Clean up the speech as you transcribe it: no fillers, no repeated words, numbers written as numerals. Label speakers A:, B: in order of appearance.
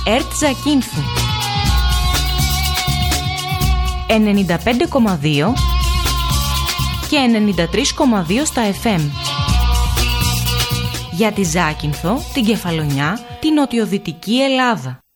A: ΕΡΤ Ζακίνθου 95,2 και 93,2 στα FM. Για τη Ζάκυνθο, την Κεφαλονιά, την νοτιοδυτική Ελλάδα.